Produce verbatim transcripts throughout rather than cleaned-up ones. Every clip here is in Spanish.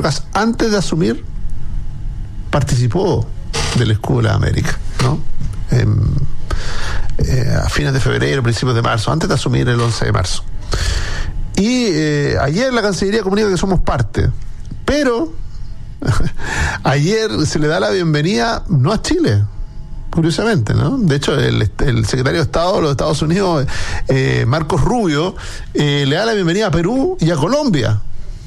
Rojas, antes de asumir, participó del escudo de la América, ¿no? Eh, eh, a fines de febrero, principios de marzo, antes de asumir el once de marzo. Y eh, ayer la Cancillería comunica que somos parte, pero ayer se le da la bienvenida no a Chile, curiosamente, ¿no? De hecho, el, el secretario de Estado de los Estados Unidos, eh, Marcos Rubio, eh, le da la bienvenida a Perú y a Colombia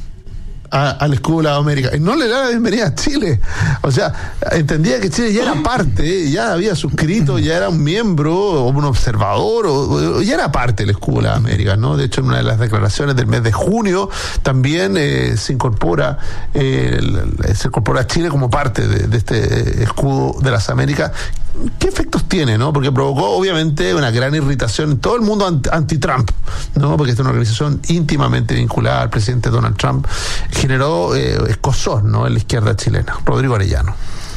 a, al escudo de la América, y no le da la bienvenida a Chile. O sea, entendía que Chile ya era parte, ya había suscrito, ya era un miembro o un observador, o, o ya era parte del escudo de la América, ¿no? De hecho, en una de las declaraciones del mes de junio también eh, se incorpora eh, el, se incorpora Chile como parte de, de este escudo de las Américas. ¿Qué efectos tiene, no? Porque provocó obviamente una gran irritación en todo el mundo anti-Trump, ¿no? Porque esta es una organización íntimamente vinculada al presidente Donald Trump. Generó eh, escozor, ¿no?, en la izquierda chilena. Rodrigo Arellano.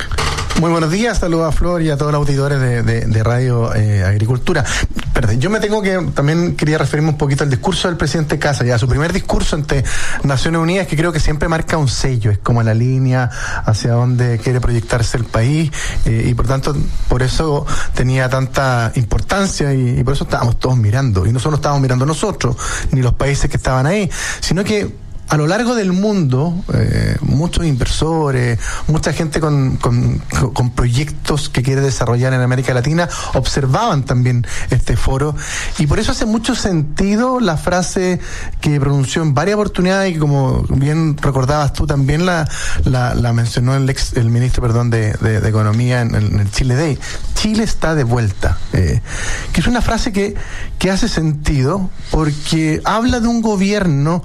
Muy buenos días, saludos a Flor y a todos los auditores de, de, de Radio eh, Agricultura. Perdón, yo me tengo que, también quería referirme un poquito al discurso del presidente Kassa, ya su primer discurso ante Naciones Unidas, que creo que siempre marca un sello, es como la línea hacia donde quiere proyectarse el país, eh, y por tanto, por eso tenía tanta importancia y, y por eso estábamos todos mirando, y no solo estábamos mirando nosotros, ni los países que estaban ahí, sino que a lo largo del mundo, eh, muchos inversores, mucha gente con, con, con proyectos que quiere desarrollar en América Latina observaban también este foro, y por eso hace mucho sentido la frase que pronunció en varias oportunidades y que, como bien recordabas tú, también la, la, la mencionó el ex, el ministro, perdón, de, de, de Economía en el, en el Chile Day. Chile está de vuelta, eh, que es una frase que, que hace sentido porque habla de un gobierno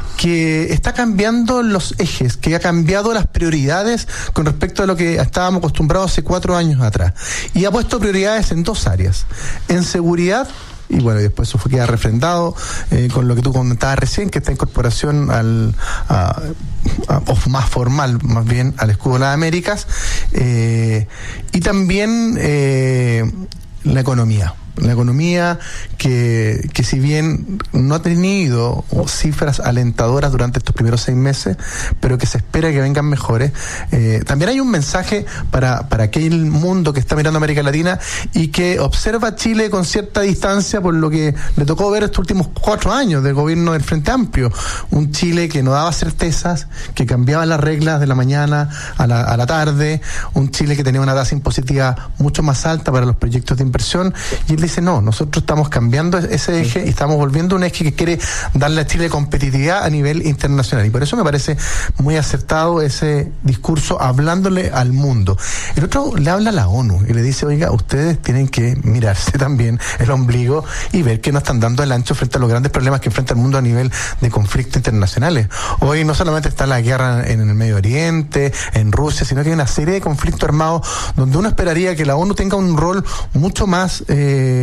que está cambiando los ejes, que ha cambiado las prioridades con respecto a lo que estábamos acostumbrados hace cuatro años atrás. Y ha puesto prioridades en dos áreas: en seguridad, y bueno, y después eso fue queda refrendado eh, con lo que tú comentabas recién, que esta incorporación al a, a, o más formal, más bien, al escudo de las Américas, eh, y también eh, la economía. La economía que, que si bien no ha tenido cifras alentadoras durante estos primeros seis meses, pero que se espera que vengan mejores, eh, también hay un mensaje para, para aquel mundo que está mirando a América Latina y que observa a Chile con cierta distancia por lo que le tocó ver estos últimos cuatro años del gobierno del Frente Amplio. Un Chile que no daba certezas, que cambiaba las reglas de la mañana a la, a la tarde, un Chile que tenía una tasa impositiva mucho más alta para los proyectos de inversión, y él dice: no, nosotros estamos cambiando ese eje y estamos volviendo a un eje que quiere darle a Chile competitividad a nivel internacional, y por eso me parece muy acertado ese discurso hablándole al mundo. El otro le habla a la ONU y le dice: oiga, ustedes tienen que mirarse también el ombligo y ver que no están dando el ancho frente a los grandes problemas que enfrenta el mundo a nivel de conflictos internacionales. Hoy no solamente está la guerra en el Medio Oriente, en Rusia, sino que hay una serie de conflictos armados donde uno esperaría que la ONU tenga un rol mucho más eh,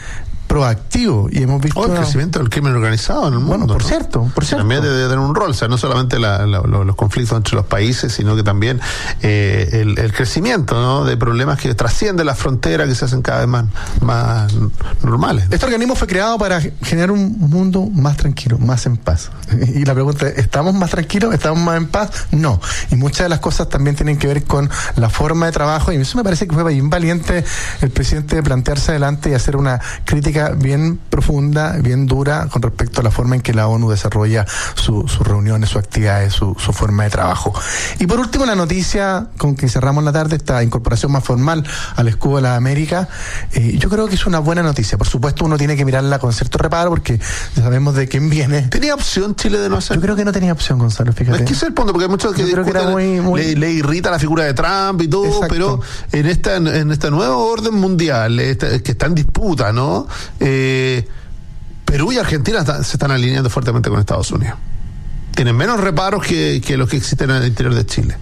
proactivo, y hemos visto oh, el una... crecimiento del crimen organizado en el mundo. Bueno, por ¿no? cierto, por cierto. También debe tener un rol, o sea, no solamente la, la, los conflictos entre los países, sino que también eh, el, el crecimiento, ¿no?, de problemas que trascienden las fronteras, que se hacen cada vez más, más normales. Este organismo fue creado para generar un mundo más tranquilo, más en paz. Y la pregunta es: ¿estamos más tranquilos? ¿Estamos más en paz? No. Y muchas de las cosas también tienen que ver con la forma de trabajo, y eso me parece que fue bien valiente el presidente de plantearse adelante y hacer una crítica bien profunda, bien dura con respecto a la forma en que la ONU desarrolla su, sus reuniones, sus actividades, su, su forma de trabajo. Y por último, la noticia con que cerramos la tarde, esta incorporación más formal al escudo de la América, eh, yo creo que es una buena noticia. Por supuesto, uno tiene que mirarla con cierto reparo porque sabemos de quién viene. ¿Tenía opción Chile de no hacer? Yo creo que no tenía opción, Gonzalo, fíjate. Es que ese es el punto, porque hay muchos que, que, que era muy, muy... Le, le irrita la figura de Trump y todo. Exacto. Pero en esta en este nuevo orden mundial esta, que está en disputa, ¿no? Eh, Perú y Argentina está, se están alineando fuertemente con Estados Unidos. Tienen menos reparos que, que los que existen en el interior de Chile.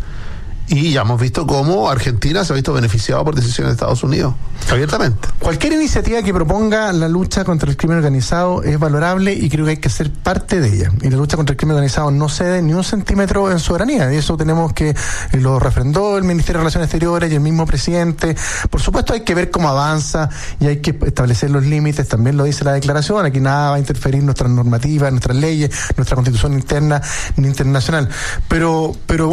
Y ya hemos visto cómo Argentina se ha visto beneficiado por decisiones de Estados Unidos, abiertamente. Cualquier iniciativa que proponga la lucha contra el crimen organizado es valorable y creo que hay que ser parte de ella. Y la lucha contra el crimen organizado no cede ni un centímetro en soberanía. Y eso tenemos que, lo refrendó el Ministerio de Relaciones Exteriores y el mismo presidente. Por supuesto hay que ver cómo avanza y hay que establecer los límites, también lo dice la declaración. Aquí nada va a interferir nuestras normativas, nuestras leyes, nuestra constitución interna ni internacional. Pero, pero